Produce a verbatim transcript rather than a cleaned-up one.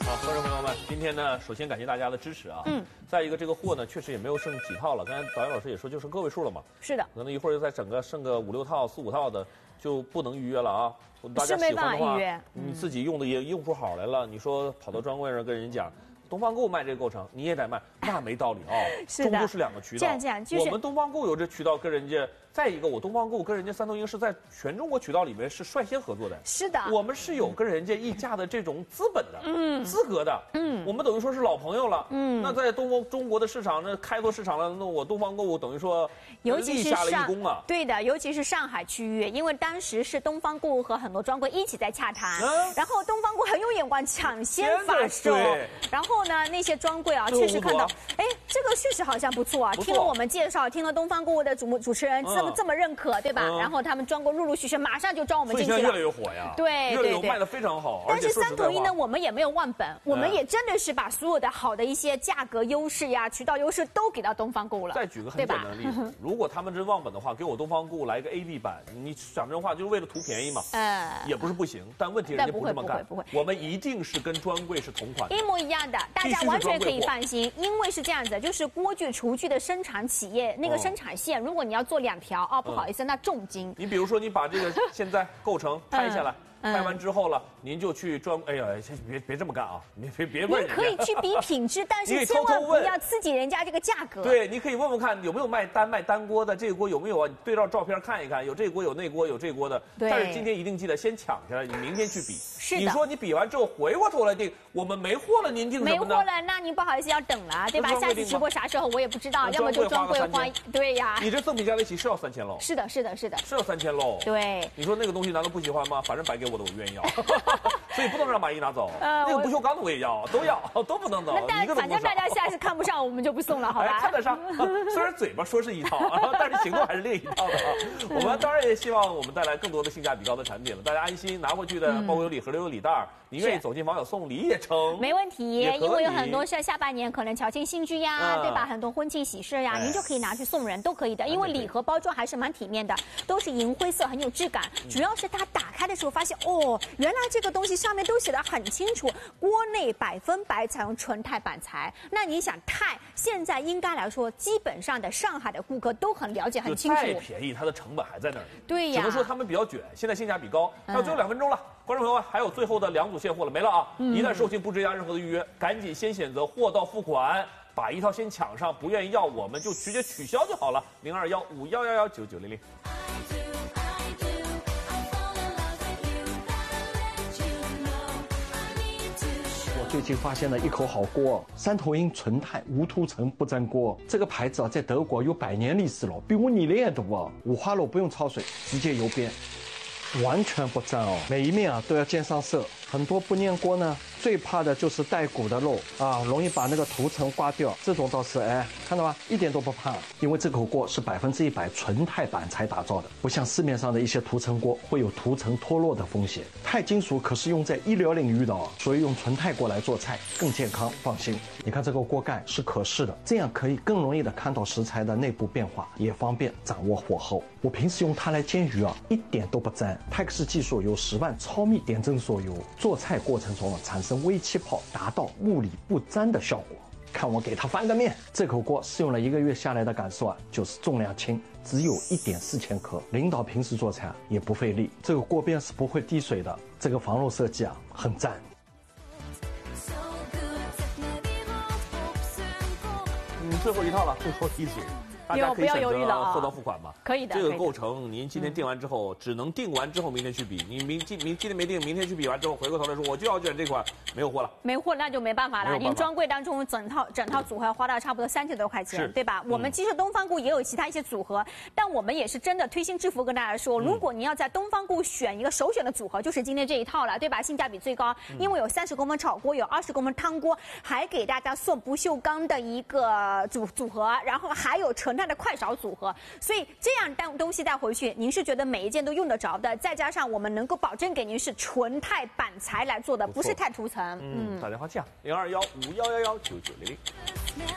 好，观众朋友们，今天呢，首先感谢大家的支持啊。嗯。再一个，这个货呢，确实也没有剩几套了。刚才导演老师也说，就剩个位数了嘛。 是的。 可能一会儿又再整个剩个五六套、四五套的，就不能预约了啊。大家喜欢的话，你自己用的也用出好来了。你说跑到专柜上跟人讲。东方购卖这个构成，你也得卖，那没道理啊、哦。 是的， 终究是两个渠道。 这样这样，就是我们东方购有这渠道跟人家，再一个我东方购跟人家三头鹰是在全中国渠道里面是率先合作的。 是的， 我们是有跟人家议价的这种资本的，嗯，资格的，嗯，我们等于说是老朋友了，嗯。那在东方中国的市场，那开拓市场了，那我东方购等于说， 尤其是下了一功啊。 对的，尤其是上海区域，因为当时是东方购和很多专柜一起在洽谈，嗯、然后东方购很有眼光，抢先发售，然后呢，那些专柜啊，确实看到，哎，这个确实好像不错啊。听了我们介绍，听了东方购物的主主持人这么、嗯、这么认可，对吧？嗯、然后他们专柜陆陆续续马上就招我们进去了， 所以现在越来越火呀。 对对对， 卖得非常好。 但是三头鹰呢，我们也没有忘本，我们也真的是把所有的好的一些价格优势呀、渠道优势都给到东方购了。 再举个很简单的例子，如果他们真忘本的话，给我东方购来一个 A B 版，你讲真话就是为了图便宜嘛？呃，也不是不行，但问题人家不这么干， 不会， 我们一定是跟专柜是同款， 一模一样的，大家完全可以放心。因为是这样子，就是锅具、厨具的生产企业那个生产线，如果你要做两条，哦，不好意思，那重金。 你比如说，你把这个现在构成拍下来。拍完之后了，您就去专，哎呀，别别这么干啊！你别别问人家。 你可以去比品质，但是千万不要刺激人家这个价格。 对，你可以问问看有没有卖单卖单锅的，这个锅有没有啊？你对照照片看一看，有这锅有那锅有这锅的。 对。 但是今天一定记得先抢下来，你明天去比。 是的。 你说你比完之后回过头来定，我们没货了，您定什么呢？ 没货了，那您不好意思要等了，对吧？下次直播啥时候我也不知道，要么就专柜花。对呀。 你这赠品加在一起是要三千喽？ 是的，是的，是的。 是要三千喽？ 对。 你说那个东西难道不喜欢吗？反正白给我的我愿意要。所以不能让马姨拿走，呃、那个不锈钢的我也要，都要，都不能走。 那反正大家下次看不上，我们就不送了，好吧？ 哎、看得上，虽然嘴巴说是一套，但是行动还是另一套的啊。我们当然也希望我们带来更多的性价比高的产品了，大家安心拿回去的，包括有礼盒、有礼袋，你愿意走进网友送礼也成， 没问题。因为有很多是下半年可能乔迁新居呀，嗯、对吧？很多婚庆喜事呀，您就可以拿去送人，都可以的。因为礼盒包装还是蛮体面的，都是银灰色，很有质感。主要是它打开的时候发现，哦，原来这个东西上面都写得很清楚，锅内百分百采用纯钛板材。那你想钛现在应该来说，基本上的上海的顾客都很了解、很清楚。 再便宜，它的成本还在那儿。 对呀， 只能说他们比较卷，现在性价比高。还有最后两分钟了，嗯、观众朋友们，还有最后的两组现货了，没了啊！嗯、一旦售罄不追加任何的预约，赶紧先选择货到付款，把一套先抢上，不愿意要我们就直接取消就好了。零二幺五幺幺幺九九零零。 最近发现了一口好锅，三头鹰纯钛无涂层不粘锅。这个牌子啊，在德国有百年历史了，比我年龄还多啊！五花肉不用焯水，直接油煸，完全不粘哦。每一面啊都要煎上色。很多不粘锅呢，最怕的就是带骨的肉啊，容易把那个涂层刮掉。这种倒是哎，看到吗？一点都不怕，因为这口锅是百分之一百纯钛板材打造的，不像市面上的一些涂层锅会有涂层脱落的风险。钛金属可是用在医疗领域的哦，所以用纯钛锅来做菜更健康，放心。你看这个锅盖是可视的，这样可以更容易的看到食材的内部变化，也方便掌握火候。我平时用它来煎鱼啊，一点都不粘。泰克斯技术由十万超密点阵所有。做菜过程中产生微气泡，达到物理不粘的效果。看我给它翻个面，这口锅试用了一个月下来的感受啊，就是重量轻，只有一点四千克。领导平时做菜啊也不费力，这个锅边是不会滴水的，这个防漏设计啊很赞。 嗯，最后一套了，最后一组。大家可以选择货到付款嘛？ 可以的。 这个构成您今天定完之后，只能定完之后明天去比。你明今明今天没定，明天去比完之后，回过头来说我就要选这款，没有货了。 没货那就没办法了。您专柜当中整套整套组合要花到差不多三千多块钱，对吧？我们其实东方购也有其他一些组合，但我们也是真的推心置腹跟大家说，如果您要在东方购选一个首选的组合，就是今天这一套了，对吧？性价比最高，因为有三十公分炒锅，有二十公分汤锅，还给大家送不锈钢的一个组组合，然后还有纯钛的快勺组合，所以这样带东西带回去，您是觉得每一件都用得着的，再加上我们能够保证给您是纯钛板材来做的，不是钛涂层。 嗯，打电话这样零二幺五幺幺幺九九零零。